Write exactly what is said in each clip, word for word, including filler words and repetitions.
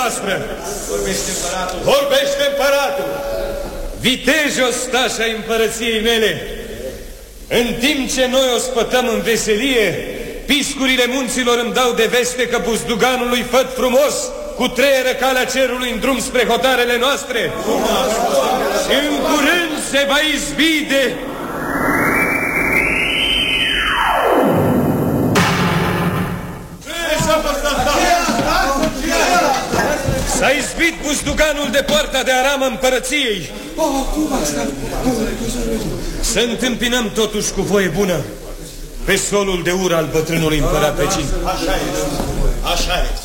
noastră. Vorbește împăratul. Vorbește împăratul. Viteji ostașa împărăției mele, în timp ce noi o spătăm în veselie, piscurile munților îmi dau de veste că buzduganul lui Făt Frumos cutreieră calea cerului în drum spre hotarele noastre. Și în curând se va izbi de... S-a izbit buzduganul de poarta de aramă împărăției. Să întâmpinăm totuși cu voie bună pe solul de ură al bătrânului împărat vecin. Așa este. Așa este.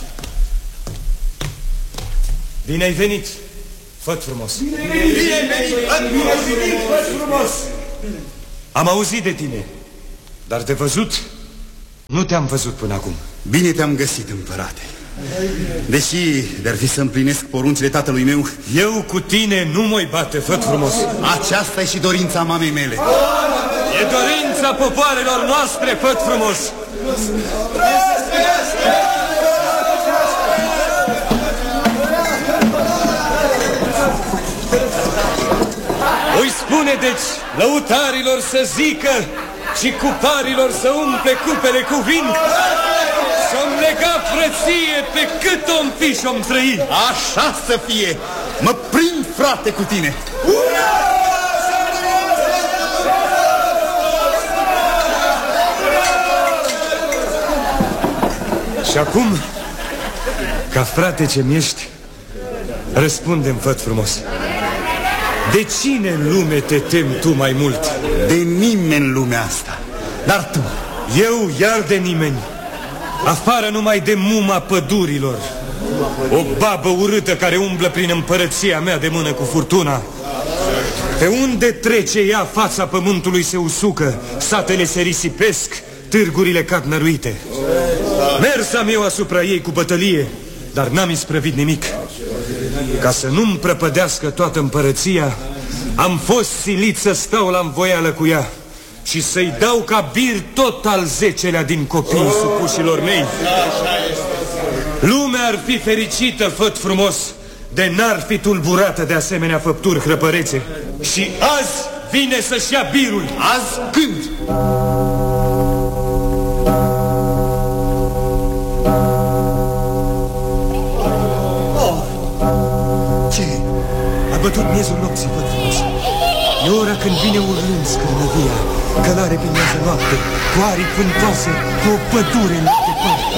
Bine ai venit, Făt Frumos. Bine ai venit, Bine ai venit, Făt Frumos. Am auzit de tine, dar de văzut nu te-am văzut până acum. Bine te-am găsit, împărate. Deși de-ar fi să împlinesc poruncile tatălui meu, eu cu tine nu mă-i bate, Făt Frumos. Aceasta e și dorința mamei mele. E dorința popoarelor noastre, Făt Frumos. Îi spune deci lăutarilor să zică și cuparilor să umple cupele cu vin, să-mi lega frăție pe cât om fi și-om trăi. Așa să fie. Mă prind, frate, cu tine. Și acum, ca frate ce-mi ești, răspunde-mi, Făt Frumos, de cine în lume te temi tu mai mult? De nimeni în lumea asta, dar tu. Eu iar de nimeni, afară numai de muma pădurilor, o babă urâtă care umblă prin împărăția mea de mână cu furtuna. Pe unde trece ea, fața pământului se usucă, satele se risipesc, târgurile cad năruite. Mers am eu asupra ei cu bătălie, dar n-am isprăvit nimic. Ca să nu-mi prăpădească toată împărăția, am fost silit să stau la învoială cu ea și să-i dau ca bir tot al zecelea din copiii supușilor mei. Lumea ar fi fericită, Făt Frumos, de n-ar fi tulburată de asemenea făpturi hrăpărețe. Și azi vine să-și ia birul. Azi când? A bătut miezul nopții, Făt Frumos. E ora când vine urlând scârnăvia, călare pe mieză noapte, cu aripi vântoase, cu o pădure în departe.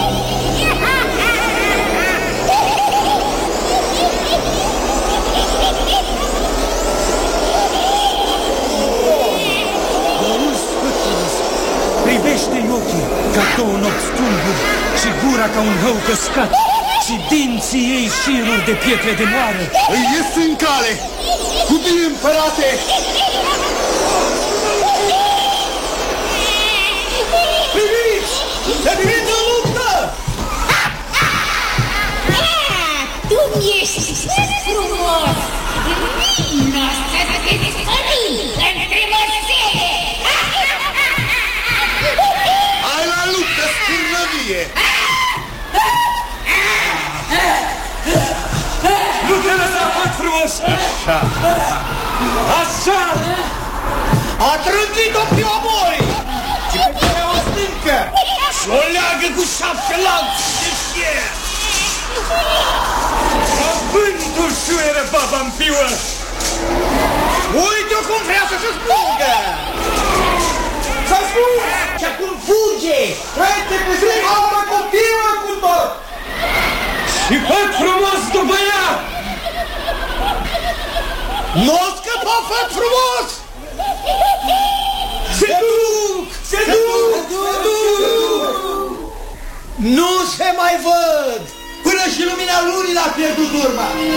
Auzi, Făt Frumos, privește-i ochii ca două nopți tulburi și gura ca un hău căscat și dinții ei șiruri de pietre de moară. Îi ies în cale! Cu bine, împărate! Priviți! Se prinde o luptă! Tu mi-ești frumos! Vino să te dispări între măsele! Hai la luptă, scârnăvie! Nu te lăsa, Făt Frumos! Așa! Așa! A trântit-o pe omori! Și pe care o stâncă! Și o leagă cu șapte lanți de fier! Ca vântul șuieră baba-n piuă! Uite-o cum vrea să-și spungă! Să spun! Și acum fuge! Uite pe zi, alba continuă cu tot! Și Făt Frumos după ea! Nu scăpa, Făt Frumos! Se duc! Se duc! Se duc! Nu se mai văd! Până și lumina lunii l-a pierdut urma!